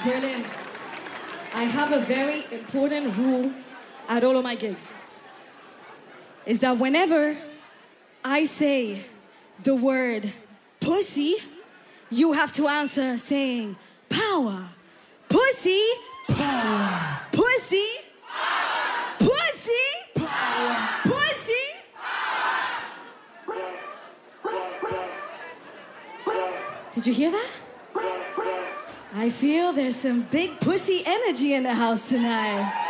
Berlin, I have a very important rule at all of my gigs. Is that whenever I say the word pussy, you have to answer saying power. Pussy, power. Pussy, power. Pussy, power. Pussy, power. Did you hear that? I feel there's some big pussy energy in the house tonight.